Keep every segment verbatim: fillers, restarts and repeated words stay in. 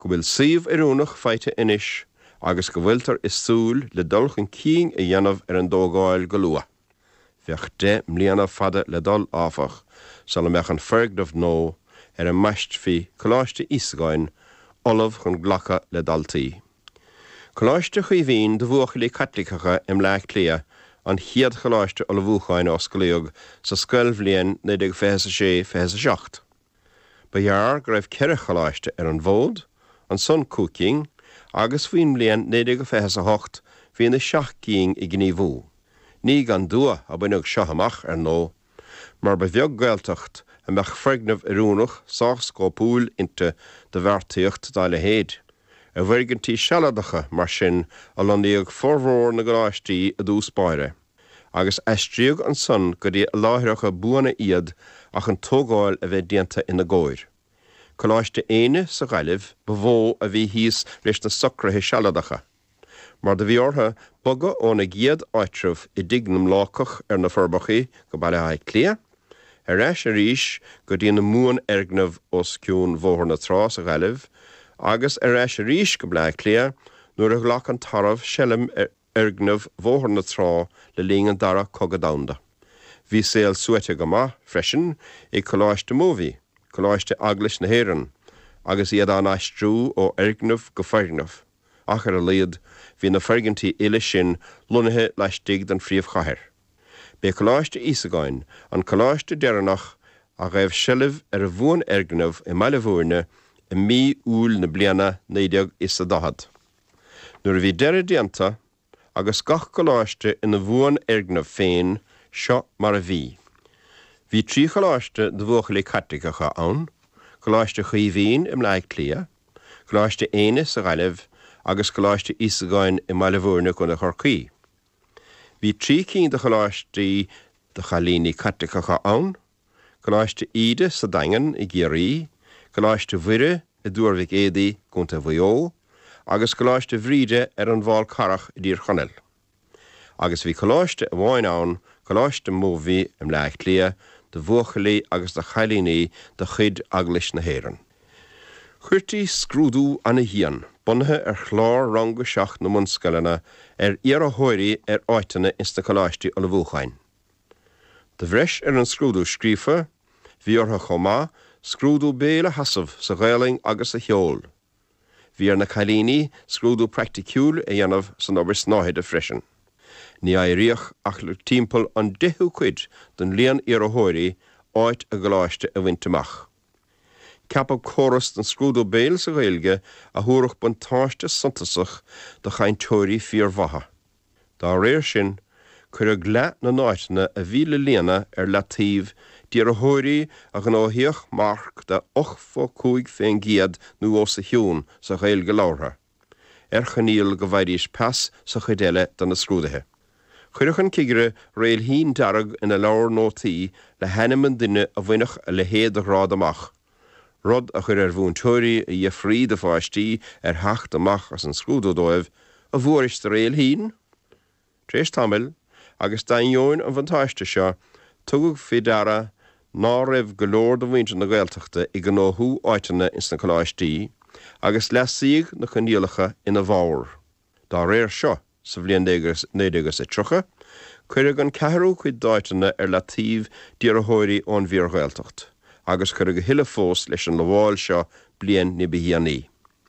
go bhfuil siomh arúnach feite inis, agus go bhfuiltar is súil le dul chun cín a dhéanamh ar an dógáil go lua. Bheach de mbliana fada le dul áfach, sal meach an fergdamh nó ar an meist fi coláiste Ísagáin, olamh chun ghlacha le daltaí. Coláiste chuomhín do bhuachalí catlicacha im leach clia, an chiad choláiste ola bhuacháin os goléog sa scoil bhliain nadig fés a sé fés a seacht. Ba jaar go raibh ceire choláiste ar an bhód, an son cúking, agus faoin bblian nadig fés a hocht híon na seach cíing i gní bhú. Ní gan dua a buineog seahamach ar nó, mar ba bheag gaeltacht a meach fergnamh arúnach sách scópúil inte de bhartaíocht dá le héad. A bhairgantí sealadacha mar sin a landíog formhór na gláistí a dús spáire. Agus eistríog an son go dtí láithreacha buana iad ach an tógáil a bheith dianta ina ggóir. Coláiste éine sa ghailibh ba bhó a bhí híos leis na socrathe sealadacha. Mar de bhí ortha boga óna giad áitrimh i dignam lácach ar na forbachaí go baile haid clia, ar eis a ríis go dtí na múan ergnamh os ciún bhóthar na trás a ghailibh, agus ar eis a ríis go bléith clia nuair a ghlach an taramh selim ergnamh bhóthar na trá le líon dara cogadánda. Bhí saol suaite go maith freisin i coláiste móví, coláiste aglis na héireann, agus iad an aistrú ó ergnamh go fergnamh. Ach ar a liad, hí na fergantí ile sin lunathe leis dig den phríomhchathair. Bé coláiste Ísagáin, an coláiste deireanach a raibh seilibh ar a bhuan ergnamh i meile bhuairne i mí úl na bliana néideag is a dahad. Nuair a bhí deire dianta, agus gach coláiste ina bhuan ergnamh féin, seo mar a bhí. Bhí trí coláiste de bhuachalí catlicacha ann, coláiste chuomhín im leith clia, coláiste éine sa ghailibh, agus coláiste Ísagáin i meile bhuairne chun a chorcaí. Bhí trí cín de coláistí de chalíní catlicacha ann, coláiste Ide sa daingan i Géirí, coláiste Mhuire i dúrmhaigh éadaí gúnta bhuió, agus coláiste Bhríde ar an bháil carach i dtír chonel. Agus bhí coláiste a bháin ann, coláiste móví im leith clia, de bhuachalí agus de chalíní de chuid aglis na héireann. Chuirtí scrúdú anna hían, bunathe ar chlár ranga seach na munscalana ar iar a hóirí ar áiteanna is na coláistí ola bhuacháin. De bhreis ar an scrúdú scríofa, bhí ortha chomá scrúdú béle hasamh sa ghaeling agus a cheol. Bhí ar na chalíní scrúdú practicúil a dhéanamh san obair snáthid a freisin. Ní éiríoch ach le timpeall an deichiú cuid den líon ar a hóirí áit a gláiste a bhainteach. Ceapab choras den scrúdú béal sa ghaeilge a thuaireach buntáiste suntasach de chainteoirí fíormhatha. Dá réir sin, chuir a glea na náiteanna a bhí le líana ar latíomh díar a hóirí a gan áthíoch marc de och fó cúig féin giad nó ó sa hiún sa ghaeilge láirtha. Ar chaníal go bhaidís pas sa chuidéile den na scrúdathe. Chuireach an cigre réil hín darag ina leabhar nótaí le henim an duine a bhainech a le héad a rád amach. Rud a chuir ar bhún teoirí a dhéifrí de fáistí ar heacht amach as an scrúdódóibh a bhuairis de réil hín. Tréis tamil, agus dainneoin an bhantáiste seo, tugad fé dara ná raibh go leor do bhainte na Gaeltachta i go nóthú áiteanna is na coláistí, agus lesaíigh na chaníalacha ina bháir. Dá réir seo, sa bhliain néideagas i trocha, chuir an ceathrú chuid dáiteanna ar latíomh díar a hóirí ón bhíor Gaeltacht, agus chuir go hiile fós leis an bháil seo blian ní bhíanaí.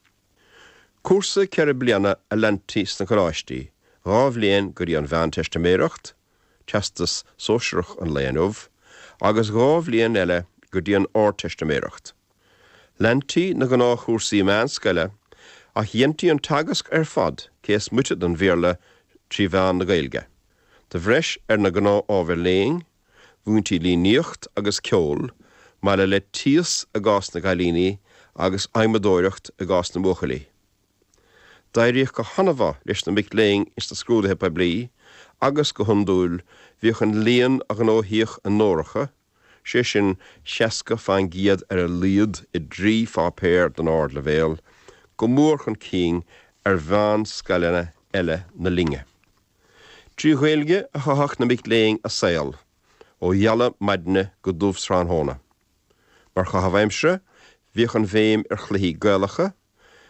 Cúrsa ceir bliana a lentí na coláistí, dhá bhliain go dtí an bhean testaiméireacht, teastas sóisireach an léanmh, agus dhá bhliain eile go dtí an ár testaiméireacht. Lentí na gná chúrsaí meán scaile, ach dhéantí an tagasc ar fad cés muite an bhéarla trí bhean na Gaeilge. De bhreis ar na gná ábhar léing, bhúintí líníocht agus ceol, mar le le tíos a gás na Gailíní agus aimimedóireacht a gás na Mhuachalí. D'éiríoch go hanamha leis na mic léing is na scrúdathe pa blí, agus go hundúil bhíoch an líon a an óthíoch an nóracha, sé sin seasca fan giad ar a líad i drí fápéir den ard le bhéal, go mór chun cíng ar bhean scalana eile na linge. Trí ghaeilge a chathach na mic léing a saoil, ó dheala maidne go dúmh srán hóna. Mar cha haimsre, bhíoch an bhéim ar chluí Gaelacha,